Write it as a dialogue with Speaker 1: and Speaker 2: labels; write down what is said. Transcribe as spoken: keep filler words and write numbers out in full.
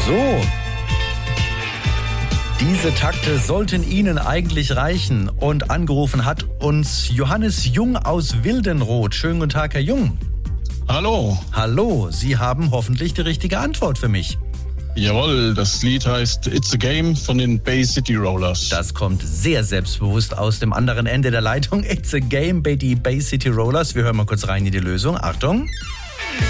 Speaker 1: So. Diese Takte sollten Ihnen eigentlich reichen. Und angerufen hat uns Johannes Jung aus Wildenroth. Schönen guten Tag, Herr Jung.
Speaker 2: Hallo.
Speaker 1: Hallo, Sie haben hoffentlich die richtige Antwort für mich.
Speaker 2: Jawohl, das Lied heißt It's a Game von den Bay City Rollers.
Speaker 1: Das kommt sehr selbstbewusst aus dem anderen Ende der Leitung. It's a Game bei die Bay City Rollers. Wir hören mal kurz rein in die Lösung. Achtung.